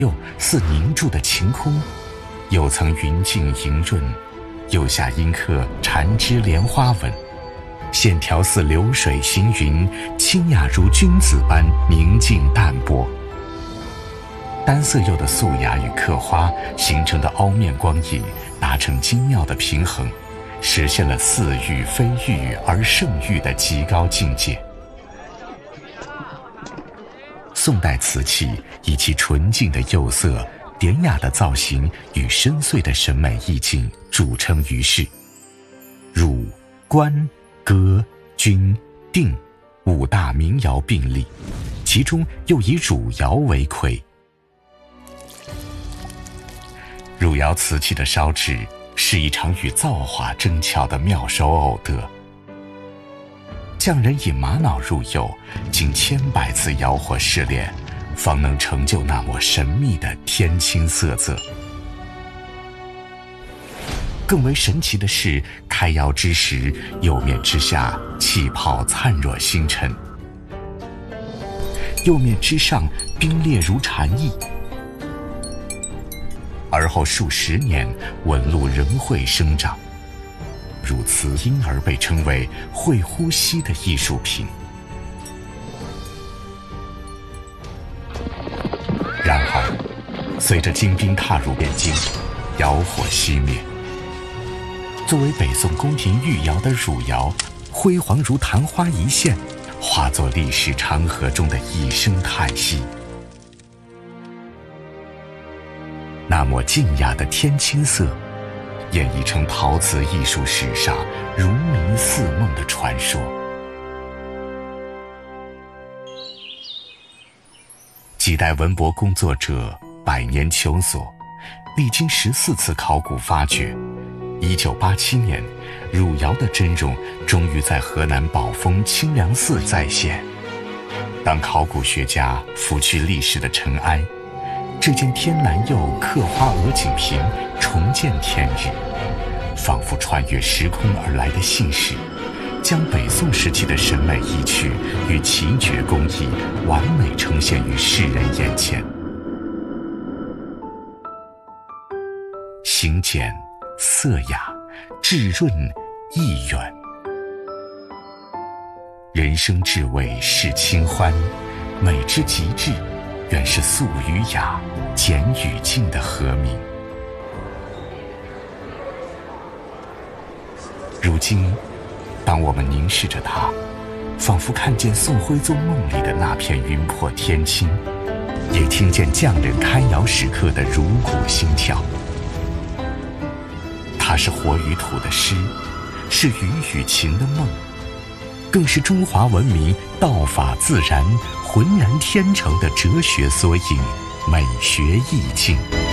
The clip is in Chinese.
又似凝住的晴空，有层云静莹润，釉下阴刻缠枝莲花纹，线条似流水行云，清雅如君子般宁静淡泊。单色釉的素雅与刻花形成的凹面光影达成精妙的平衡，实现了似玉非玉而胜玉的极高境界。宋代瓷器以其纯净的釉色、典雅的造型与深邃的审美意境著称于世。汝、官、歌、钧、定五大名窑并立，其中又以汝窑为魁。汝窑瓷器的烧制是一场与造化争巧的妙手偶得。匠人以玛瑙入釉，经千百次窑火试炼，方能成就那抹神秘的天青色泽。更为神奇的是，开窑之时，釉面之下气泡灿若星辰，釉面之上冰裂如蝉翼，而后数十年纹路仍会生长，如此因而被称为会呼吸的艺术品。然而，随着金兵踏入汴京，窑火熄灭。作为北宋宫廷御窑的汝窑，辉煌如昙花一现，化作历史长河中的一声叹息。那抹静雅的天青色，演绎成陶瓷艺术史上如迷似梦的传说。几代文博工作者百年求索，历经14次考古发掘，1987年，汝窑的真容终于在河南宝丰清凉寺再现。当考古学家拂去历史的尘埃，这件天蓝釉刻花鹅颈瓶重见天日，仿佛穿越时空而来的信使，将北宋时期的审美意趣与奇绝工艺完美呈现于世人眼前。形简、色雅、质润、意远，人生至味是清欢，美之极致，原是素与雅、简与静的和鸣。如今，当我们凝视着它，仿佛看见宋徽宗梦里的那片云破天青，也听见匠人开窑时刻的如鼓心跳。它是活于土的诗，是鱼与禽的梦，更是中华文明道法自然、浑然天成的哲学缩影、美学意境。